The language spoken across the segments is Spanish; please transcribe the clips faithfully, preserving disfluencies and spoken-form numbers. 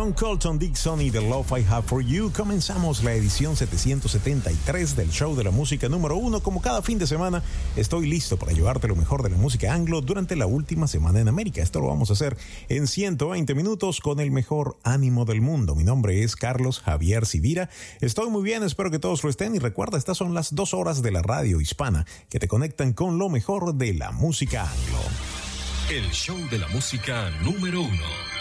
con Colton Dixon y The Love I Have For You comenzamos la edición setecientos setenta y tres del show de la música número uno. Como cada fin de semana, estoy listo para llevarte lo mejor de la música anglo durante la última semana en América. Esto lo vamos a hacer en ciento veinte minutos con el mejor ánimo del mundo. Mi nombre es Carlos Javier Sivira. Estoy muy bien, espero que todos lo estén. Y recuerda, estas son las dos horas de la radio hispana que te conectan con lo mejor de la música anglo. El show de la música número uno.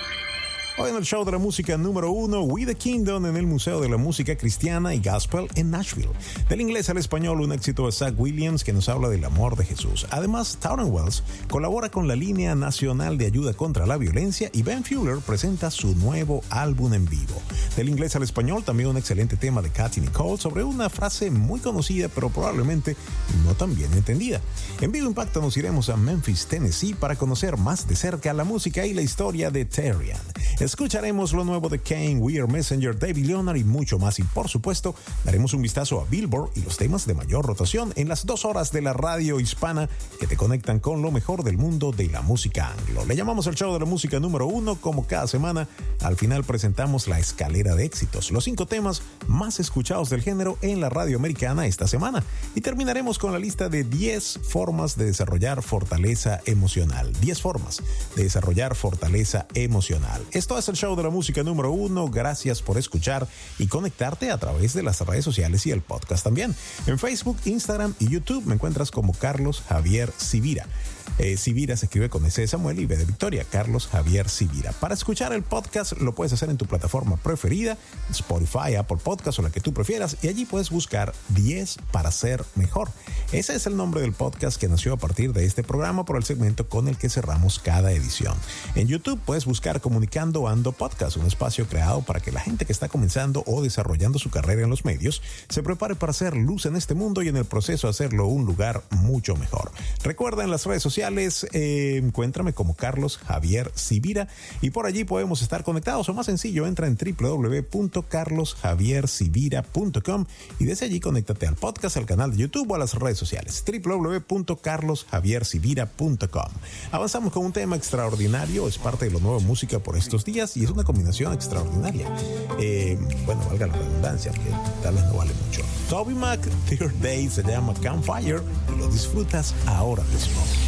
Hoy en el show de la música número uno, We the Kingdom en el Museo de la Música Cristiana y Gospel en Nashville. Del inglés al español, un éxito de Zach Williams que nos habla del amor de Jesús. Además, Towner Wells colabora con la Línea Nacional de Ayuda contra la Violencia y Ben Fuller presenta su nuevo álbum en vivo. Del inglés al español, también un excelente tema de Katy Nicole sobre una frase muy conocida pero probablemente no tan bien entendida. En Vivo Impacto nos iremos a Memphis, Tennessee para conocer más de cerca la música y la historia de Terrian. Escucharemos lo nuevo de Kane, We Are Messenger, David Leonard y mucho más. Y por supuesto, daremos un vistazo a Billboard y los temas de mayor rotación en las dos horas de la radio hispana que te conectan con lo mejor del mundo de la música anglo. Le llamamos el show de la música número uno. Como cada semana, al final presentamos la escalera de éxitos, los cinco temas más escuchados del género en la radio americana esta semana. Y terminaremos con la lista de diez formas de desarrollar fortaleza emocional. diez formas de desarrollar fortaleza emocional. Esto es el show de la música número uno. Gracias por escuchar y conectarte a través de las redes sociales y el podcast también. En Facebook, Instagram y YouTube me encuentras como Carlos Javier Sivira. Eh, Sivira se escribe con S de Samuel y B de Victoria, Carlos Javier Sivira. Para escuchar el podcast lo puedes hacer en tu plataforma preferida, Spotify, Apple Podcast o la que tú prefieras, y allí puedes buscar diez para ser mejor. Ese es el nombre del podcast que nació a partir de este programa por el segmento con el que cerramos cada edición. En YouTube puedes buscar Comunicando Ando Podcast, un espacio creado para que la gente que está comenzando o desarrollando su carrera en los medios se prepare para hacer luz en este mundo y en el proceso hacerlo un lugar mucho mejor. Recuerda, en las redes sociales Eh, encuéntrame como Carlos Javier Sivira y por allí podemos estar conectados, o más sencillo, entra en doble u doble u doble u punto carlos javier sivira punto com y desde allí conéctate al podcast, al canal de YouTube o a las redes sociales, doble u doble u doble u punto carlos javier sivira punto com. Avanzamos con un tema extraordinario, es parte de lo nuevo música por estos días y es una combinación extraordinaria. Eh, bueno, valga la redundancia, que tal vez no vale mucho. Toby Mac, Third Day, se llama Campfire y lo disfrutas ahora mismo.